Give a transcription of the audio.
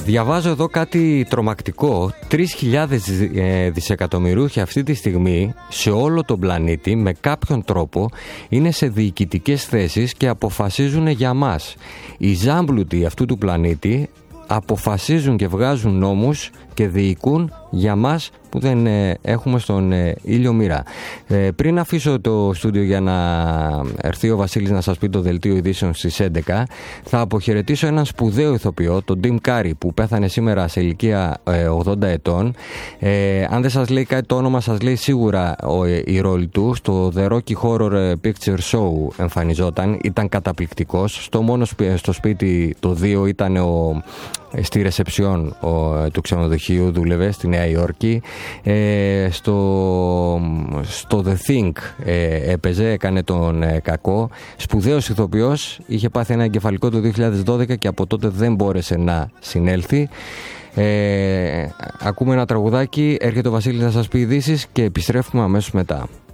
Διαβάζω εδώ κάτι τρομακτικό. 3.000 δισεκατομμυρούχοι αυτή τη στιγμή σε όλο τον πλανήτη με κάποιον τρόπο είναι σε διοικητικές θέσεις και αποφασίζουν για μας. Οι ζάμπλουτοι αυτού του πλανήτη αποφασίζουν και βγάζουν νόμους και διοικούν για μας που δεν έχουμε στον ήλιο μοίρα. Πριν αφήσω το στούντιο για να έρθει ο Βασίλης να σας πει το δελτίο ειδήσεων στις 11, θα αποχαιρετήσω έναν σπουδαίο ηθοποιό, τον Tim Curry, που πέθανε σήμερα σε ηλικία 80 ετών. Αν δεν σας λέει κάτι το όνομα, σας λέει σίγουρα η ρόλη του. Στο The Rocky Horror Picture Show εμφανιζόταν, ήταν καταπληκτικός. Στο μόνο στο σπίτι το 2 ήταν στη ρεσεψιόν του ξενοδοχείου, δούλευε στη Νέα Υόρκη. Στο The Thing έπαιζε, έκανε τον κακό. Σπουδαίος ηθοποιός, είχε πάθει ένα εγκεφαλικό το 2012 και από τότε δεν μπόρεσε να συνέλθει. Ακούμε ένα τραγουδάκι, έρχεται ο Βασίλης να σας πει ειδήσεις και επιστρέφουμε αμέσως μετά.